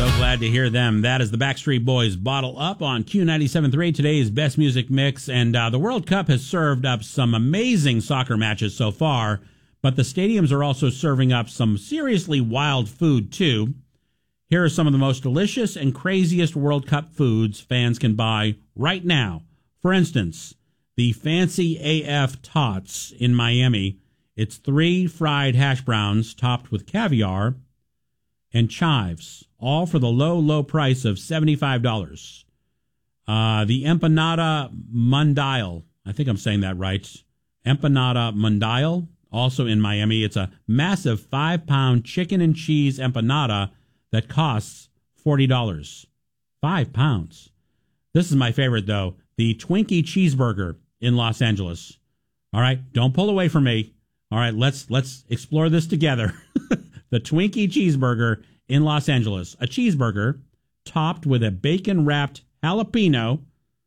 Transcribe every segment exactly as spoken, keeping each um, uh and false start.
So glad to hear them. That is the Backstreet Boys, Bottle Up on Q ninety-seven point three, today's best music mix. And uh, the World Cup has served up some amazing soccer matches so far, but the stadiums are also serving up some seriously wild food, too. Here are some of the most delicious and craziest World Cup foods fans can buy right now. For instance, the Fancy A F Tots in Miami. It's three fried hash browns topped with caviar and chives, all for the low, low price of seventy-five dollars. Uh, the Empanada Mundial, I think I'm saying that right. Empanada Mundial, also in Miami. It's a massive five-pound chicken and cheese empanada that costs forty dollars. Five pounds. This is my favorite, though. The Twinkie Cheeseburger in Los Angeles. All right, don't pull away from me. All right, let's let's explore this together. The Twinkie Cheeseburger in Los Angeles. A cheeseburger topped with a bacon-wrapped jalapeno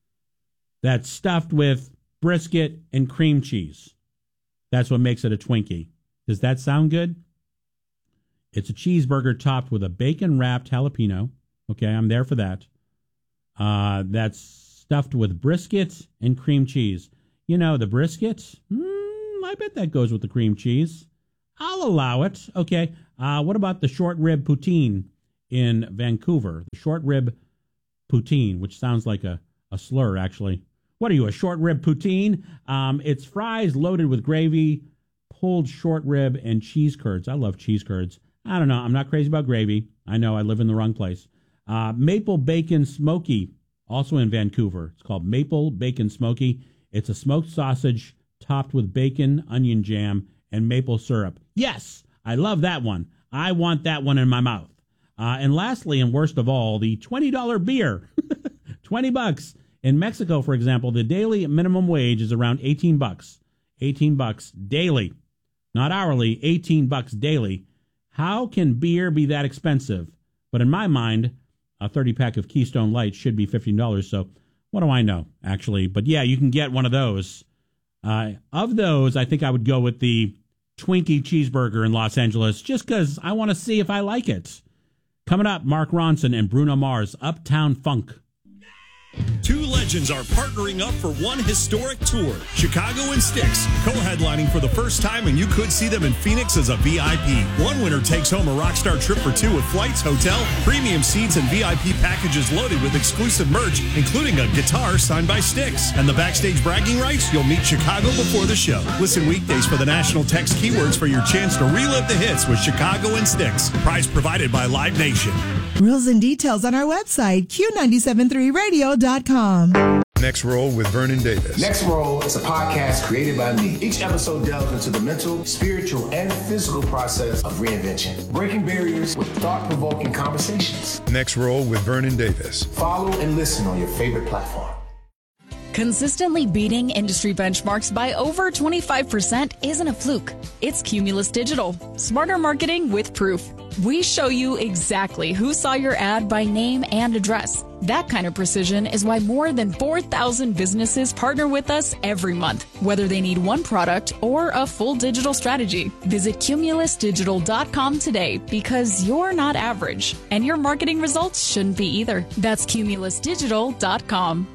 that's stuffed with brisket and cream cheese. That's what makes it a Twinkie. Does that sound good? It's a cheeseburger topped with a bacon-wrapped jalapeno. Okay, I'm there for that. Uh, that's stuffed with brisket and cream cheese. You know, the brisket, mm, I bet that goes with the cream cheese. I'll allow it. Okay. Uh, what about the short rib poutine in Vancouver? The short rib poutine, which sounds like a, a slur, actually. What are you, a short rib poutine? Um, it's fries loaded with gravy, pulled short rib, and cheese curds. I love cheese curds. I don't know. I'm not crazy about gravy. I know I live in the wrong place. Uh, maple bacon smoky, also in Vancouver. It's called Maple Bacon Smoky. It's a smoked sausage topped with bacon, onion jam, and maple syrup. Yes, I love that one. I want that one in my mouth. Uh, and lastly, and worst of all, the twenty dollars beer. twenty bucks. In Mexico, for example, the daily minimum wage is around eighteen bucks. eighteen bucks daily. Not hourly, eighteen bucks daily. How can beer be that expensive? But in my mind, a thirty-pack of Keystone Light should be fifteen dollars. So what do I know, actually? But yeah, you can get one of those. Uh, of those, I think I would go with the Twinkie Cheeseburger in Los Angeles, just because I want to see if I like it. Coming up, Mark Ronson and Bruno Mars, Uptown Funk. Two legends are partnering up for one historic tour. Chicago and Styx, co-headlining for the first time, and you could see them in Phoenix as a V I P. One winner takes home a Rockstar trip for two with flights, hotel, premium seats, and V I P packages loaded with exclusive merch, including a guitar signed by Styx. And the backstage bragging rights, you'll meet Chicago before the show. Listen weekdays for the national text keywords for your chance to relive the hits with Chicago and Styx. Prize provided by Live Nation. Rules and details on our website, Q nine seven three radio dot com. Next Roll with Vernon Davis. Next Roll is a podcast created by me. Each episode delves into the mental, spiritual, and physical process of reinvention, breaking barriers with thought-provoking conversations. Next Roll with Vernon Davis. Follow and listen on your favorite platform. Consistently beating industry benchmarks by over twenty-five percent isn't a fluke. It's Cumulus Digital. Smarter marketing with proof. We show you exactly who saw your ad by name and address. That kind of precision is why more than four thousand businesses partner with us every month, whether they need one product or a full digital strategy. Visit cumulus digital dot com today, because you're not average, and your marketing results shouldn't be either. That's cumulus digital dot com.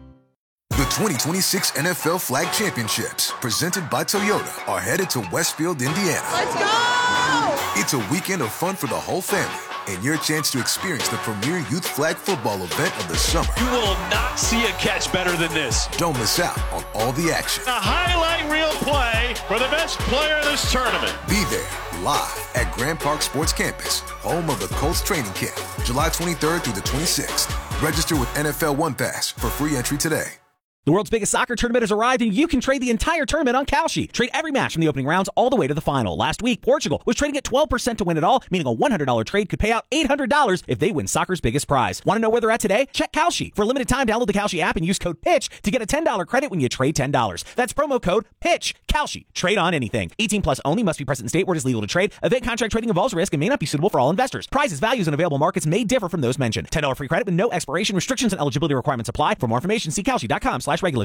The twenty twenty-six N F L Flag Championships, presented by Toyota, are headed to Westfield, Indiana. Let's go! It's a weekend of fun for the whole family, and your chance to experience the premier youth flag football event of the summer. You will not see a catch better than this. Don't miss out on all the action. A highlight reel play for the best player in this tournament. Be there, live at Grand Park Sports Campus, home of the Colts training camp, July twenty-third through the twenty-sixth. Register with N F L One Pass for free entry today. The world's biggest soccer tournament has arrived, and you can trade the entire tournament on Kalshi. Trade every match from the opening rounds all the way to the final. Last week, Portugal was trading at twelve percent to win it all, meaning a one hundred dollars trade could pay out eight hundred dollars if they win soccer's biggest prize. Want to know where they're at today? Check Kalshi. For a limited time, download the Kalshi app and use code PITCH to get a ten dollars credit when you trade ten dollars. That's promo code PITCH. Kalshi. Trade on anything. eighteen plus only. Must be present in state where it is legal to trade. Event contract trading involves risk and may not be suitable for all investors. Prizes, values, and available markets may differ from those mentioned. ten dollars free credit with no expiration. Restrictions and eligibility requirements apply. For more information, see Kalshi dot com slash regulatory.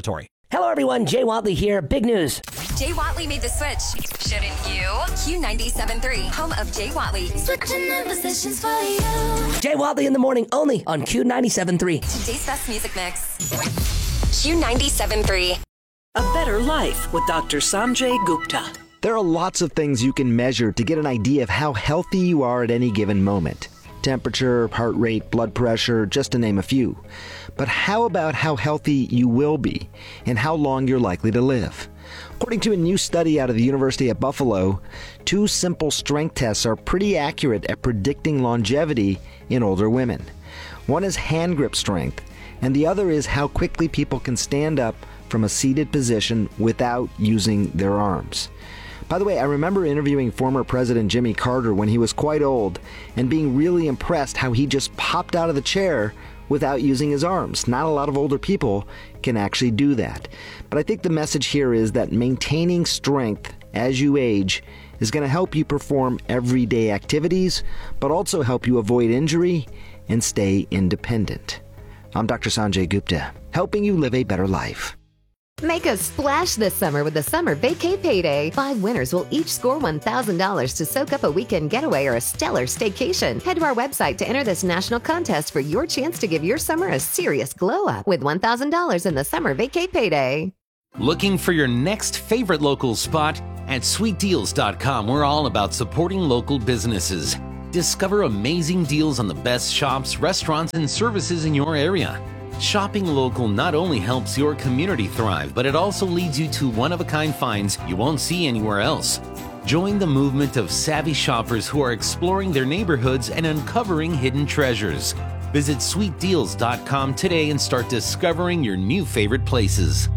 Hello, everyone. Jay Watley here. Big news. Jay Watley made the switch. Shouldn't you? Q ninety-seven point three, home of Jay Watley. Switching the positions for you. Jay Watley in the morning, only on Q ninety-seven point three. Today's best music mix. Q ninety-seven point three. A Better Life with Doctor Sanjay Gupta. There are lots of things you can measure to get an idea of how healthy you are at any given moment. Temperature, heart rate, blood pressure, just to name a few. But how about how healthy you will be and how long you're likely to live? According to a new study out of the University at Buffalo, two simple strength tests are pretty accurate at predicting longevity in older women. One is hand grip strength, and the other is how quickly people can stand up from a seated position without using their arms. By the way, I remember interviewing former President Jimmy Carter when he was quite old and being really impressed how he just popped out of the chair without using his arms. Not a lot of older people can actually do that. But I think the message here is that maintaining strength as you age is going to help you perform everyday activities, but also help you avoid injury and stay independent. I'm Doctor Sanjay Gupta, helping you live a better life. Make a splash this summer with the Summer Vacay Payday. Five winners will each score one thousand dollars to soak up a weekend getaway or a stellar staycation. Head to our website to enter this national contest for your chance to give your summer a serious glow up with one thousand dollars in the Summer Vacay Payday. Looking for your next favorite local spot? At sweet deals dot com, we're all about supporting local businesses. Discover amazing deals on the best shops, restaurants, and services in your area. Shopping local not only helps your community thrive, but it also leads you to one-of-a-kind finds you won't see anywhere else. Join the movement of savvy shoppers who are exploring their neighborhoods and uncovering hidden treasures. Visit sweet deals dot com today and start discovering your new favorite places.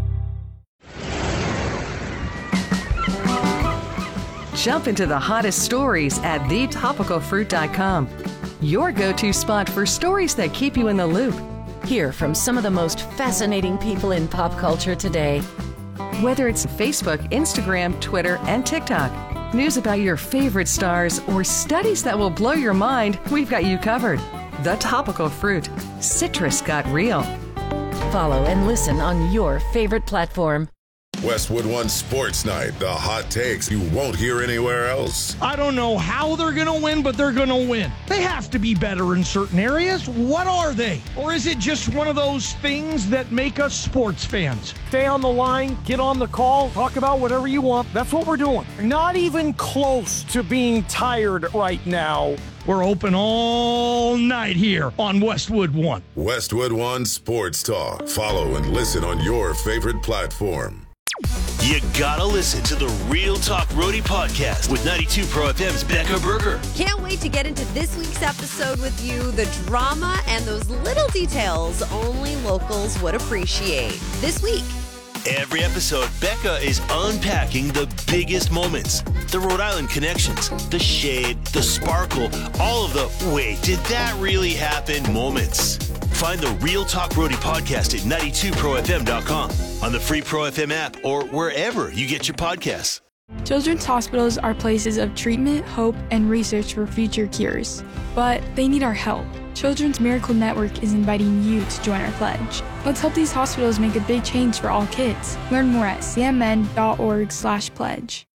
Jump into the hottest stories at the topical fruit dot com. Your go-to spot for stories that keep you in the loop. Hear from some of the most fascinating people in pop culture today. Whether it's Facebook, Instagram, Twitter, and TikTok, news about your favorite stars, or studies that will blow your mind, we've got you covered. The Topical Fruit. Citrus got real. Follow and listen on your favorite platform. Westwood One Sports Night, the hot takes you won't hear anywhere else. I don't know how they're going to win, but they're going to win. They have to be better in certain areas. What are they? Or is it just one of those things that make us sports fans? Stay on the line, get on the call, talk about whatever you want. That's what we're doing. Not even close to being tired right now. We're open all night here on Westwood One. Westwood One Sports Talk. Follow and listen on your favorite platform. You gotta listen to the Real Talk Roadie podcast with ninety-two Pro F M's Becca Berger. Can't wait to get into this week's episode with you. The drama and those little details only locals would appreciate. This week. Every episode, Becca is unpacking the biggest moments, the Rhode Island connections, the shade, the sparkle, all of the wait, did that really happen moments. Find the Real Talk Roadie podcast at ninety-two pro f m dot com, on the free Pro F M app, or wherever you get your podcasts. Children's hospitals are places of treatment, hope, and research for future cures. But they need our help. Children's Miracle Network is inviting you to join our pledge. Let's help these hospitals make a big change for all kids. Learn more at c m n dot org slash pledge.